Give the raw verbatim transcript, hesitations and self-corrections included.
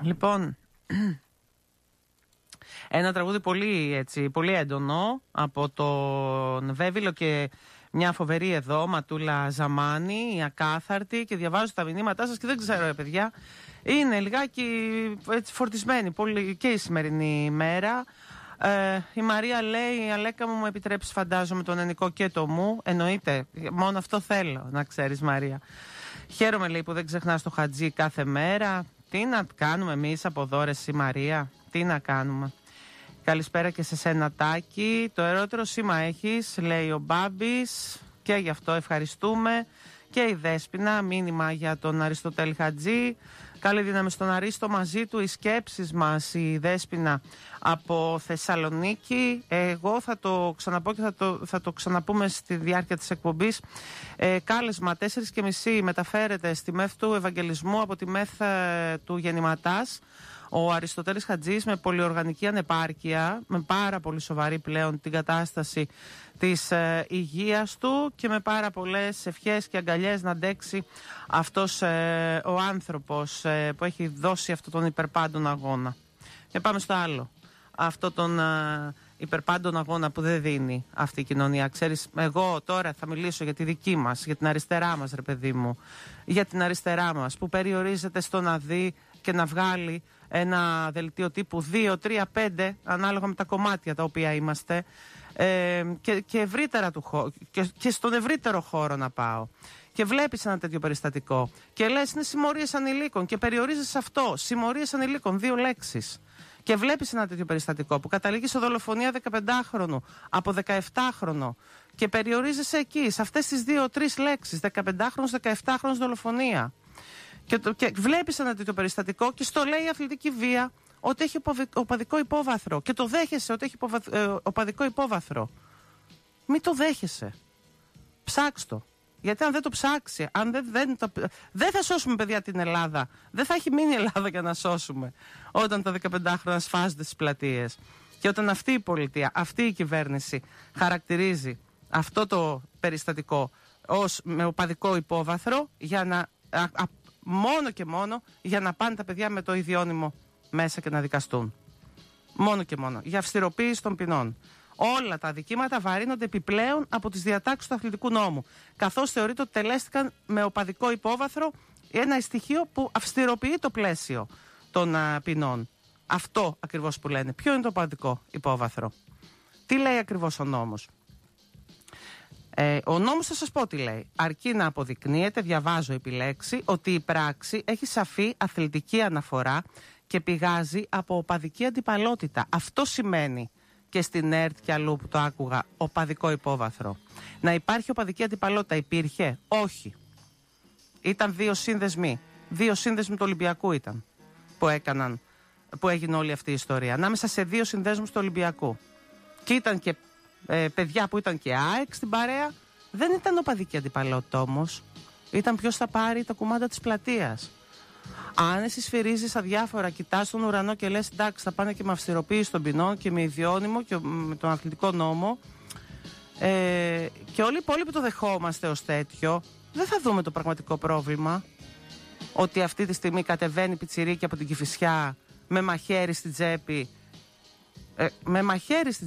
Λοιπόν, ένα τραγούδι πολύ, έτσι, πολύ έντονο από τον Βέβυλο και μια φοβερή εδώ, Ματούλα Ζαμάνη, η Ακάθαρτη, και διαβάζω τα μηνύματά σας και δεν ξέρω, ρε παιδιά, είναι λιγάκι έτσι φορτισμένη πολύ και η σημερινή ημέρα. Ε, η Μαρία λέει: Αλέκα μου, μου επιτρέψεις, φαντάζομαι, τον Ενικό και το μου. Εννοείται, μόνο αυτό θέλω να ξέρεις, Μαρία. Χαίρομαι, λέει, που δεν ξεχνάς το Χατζή κάθε μέρα. Τι να κάνουμε εμείς από εδώ, ρε εσύ, Μαρία, τι να κάνουμε. Καλησπέρα και σε σένα, Τάκη. Το ερώτηρο σήμα έχεις, λέει ο Μπάμπης, και γι' αυτό ευχαριστούμε. Και η Δέσποινα, μήνυμα για τον Αριστοτέλη Χατζή. Καλή δύναμη στον Αρίστο, μαζί του οι σκέψεις μας, η Δέσποινα από Θεσσαλονίκη. Εγώ θα το ξαναπώ και θα το, θα το ξαναπούμε στη διάρκεια της εκπομπής. Ε, κάλεσμα τέσσερις και μισή μεταφέρεται στη ΜΕΘ του Ευαγγελισμού από τη ΜΕΘ ε, του Γεννηματάς. Ο Αριστοτέλης Χατζής με πολυοργανική ανεπάρκεια, με πάρα πολύ σοβαρή πλέον την κατάσταση της ε, υγείας του και με πάρα πολλές ευχές και αγκαλιές να αντέξει αυτός ε, ο άνθρωπος ε, που έχει δώσει αυτόν τον υπερπάντων αγώνα. Και πάμε στο άλλο. Αυτό τον ε, υπερπάντων αγώνα που δεν δίνει αυτή η κοινωνία. Ξέρεις, εγώ τώρα θα μιλήσω για τη δική μας, για την αριστερά μας, ρε παιδί μου. Για την αριστερά μας που περιορίζεται στο να δει και να βγάλει ένα δελτίο τύπου δύο, τρία, πέντε, ανάλογα με τα κομμάτια τα οποία είμαστε, ε, και, και, ευρύτερα του χω... και, και στον ευρύτερο χώρο να πάω. Και βλέπεις ένα τέτοιο περιστατικό και λες είναι συμμορίες ανηλίκων και περιορίζεις αυτό. Συμμορίες ανηλίκων, δύο λέξεις. Και βλέπεις ένα τέτοιο περιστατικό που καταλήγει σε δολοφονία δεκαπεντάχρονου από δεκαεπτάχρονο και περιορίζεσαι εκεί, σε αυτές τις δύο-τρεις λέξεις. δεκαπεντάχρονος, δεκαεπτάχρονος δολοφονία. Και, το, και βλέπεις ένα τέτοιο περιστατικό και στο λέει η αθλητική βία ότι έχει οπαδικό υπόβαθρο και το δέχεσαι ότι έχει υποβα, ε, οπαδικό υπόβαθρο. Μην το δέχεσαι. Ψάξ' το. Γιατί αν δεν το ψάξει, αν δεν, δεν, το, δεν θα σώσουμε, παιδιά, την Ελλάδα. Δεν θα έχει μείνει η Ελλάδα για να σώσουμε όταν τα δεκαπεντάχρονα σφάζονται στις πλατείες. Και όταν αυτή η πολιτεία, αυτή η κυβέρνηση χαρακτηρίζει αυτό το περιστατικό ως με οπαδικό υπόβαθρο για να... Α, α, μόνο και μόνο για να πάνε τα παιδιά με το ιδιώνυμο μέσα και να δικαστούν. Μόνο και μόνο. Για αυστηροποίηση των ποινών. Όλα τα αδικήματα βαρύνονται επιπλέον από τις διατάξεις του αθλητικού νόμου. Καθώς θεωρείται ότι τελέστηκαν με οπαδικό υπόβαθρο, ένα στοιχείο που αυστηροποιεί το πλαίσιο των α, ποινών. Αυτό ακριβώς που λένε. Ποιο είναι το οπαδικό υπόβαθρο. Τι λέει ακριβώς ο νόμος. Ε, ο νόμος θα σας πω τι λέει. Αρκεί να αποδεικνύεται, διαβάζω επιλέξει, ότι η πράξη έχει σαφή αθλητική αναφορά και πηγάζει από οπαδική αντιπαλότητα. Αυτό σημαίνει και στην ΕΡΤ και αλλού που το άκουγα οπαδικό υπόβαθρο. Να υπάρχει οπαδική αντιπαλότητα υπήρχε? Όχι. Ήταν δύο σύνδεσμοι. Δύο σύνδεσμοι του Ολυμπιακού ήταν που έκαναν, που έγινε όλη αυτή η ιστορία. Ανάμεσα σε δύο συνδέσμους του Ολυμπιακού. Και ήταν και Ε, παιδιά που ήταν και ΑΕΚ στην παρέα. Δεν ήταν οπαδική αντιπαλότητα όμως. Ήταν ποιος θα πάρει τα κουμάντα της πλατείας. Αν εσύ σφυρίζεις αδιάφορα, κοιτάς τον ουρανό και λες εντάξει, θα πάνε και με αυστηροποίηση των ποινών και με ιδιώνυμο και με τον αθλητικό νόμο, ε, και όλοι οι υπόλοιποι το δεχόμαστε ως τέτοιο, δεν θα δούμε το πραγματικό πρόβλημα. Ότι αυτή τη στιγμή κατεβαίνει πιτσιρίκι από την Κηφισιά με μαχαίρι στην τσέπη, ε, με μαχαίρι στην